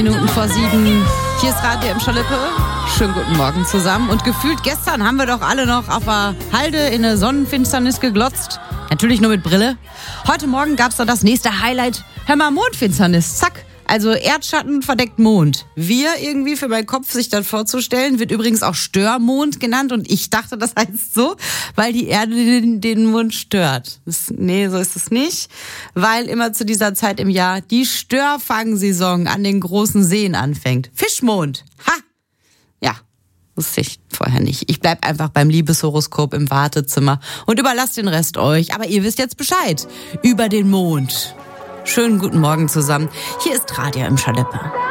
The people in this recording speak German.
Minuten vor 7. Hier ist Radio im Schalippe. Schönen guten Morgen zusammen. Und gefühlt gestern haben wir doch alle noch auf der Halde in eine Sonnenfinsternis geglotzt. Natürlich nur mit Brille. Heute Morgen gab's doch das nächste Highlight. Hör mal, Mondfinsternis. Zack. Also Erdschatten verdeckt Mond. Wir irgendwie für meinen Kopf sich das vorzustellen, wird übrigens auch Störmond genannt. Und ich dachte, das heißt so, weil die Erde den Mond stört. Nee, so ist es nicht. Weil immer zu dieser Zeit im Jahr die Störfangsaison an den großen Seen anfängt. Fischmond. Ha! Ja, wusste ich vorher nicht. Ich bleib einfach beim Liebeshoroskop im Wartezimmer und überlasse den Rest euch. Aber ihr wisst jetzt Bescheid über den Mond. Schönen guten Morgen zusammen. Hier ist Radio im Schalippe.